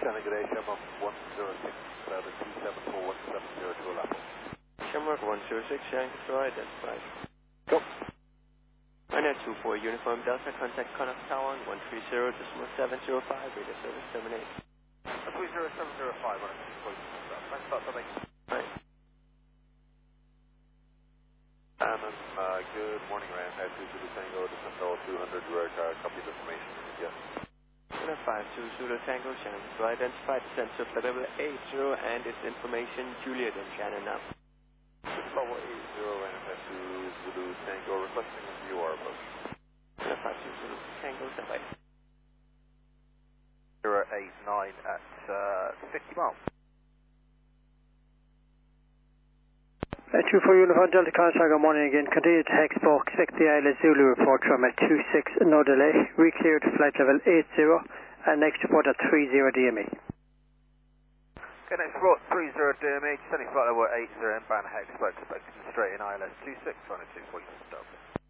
Shannon, good day, Shamrock 106, the 2741702 Apple. Shamrock 106, Shannon, control identified. Go. Minor 24, Uniform Delta, contact Connox Tower on 130.705, radio service terminate. 30705, running 6 points. Thanks for that, something. Right. Shannon, good morning, Ryan. Head to Zulu Tango, Descent 200, direct copy of information. Yes. 52 Zulu Tango, Shannon, control identified, descent to flight level 80 and its information, Juliet and Shannon now. Level 80, and head to Zulu Tango, requesting a view our approach. 52 Zulu Tango, stand by. 089 at 50 miles. 24 Uniform Delta Contact, good morning again. Continue to text for expect the ILS Zulu report from at 26, no delay. Reclear to flight level 80 and next report at 30 DME. Okay, next report 30 DME, sending flight level 80 inbound hex, expecting straight in ILS 26, running 2 points.